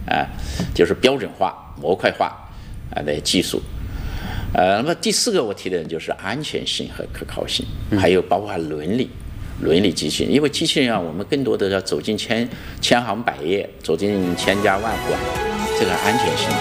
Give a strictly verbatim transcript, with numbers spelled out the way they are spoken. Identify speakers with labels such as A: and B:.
A: 啊，就是标准化、模块化啊的技术。呃，那么第四个我提的就是安全性和可靠性，还有包括伦理。伦理机器人，因为机器人啊，我们更多的要走进千千行百业，走进千家万户啊，这个安全性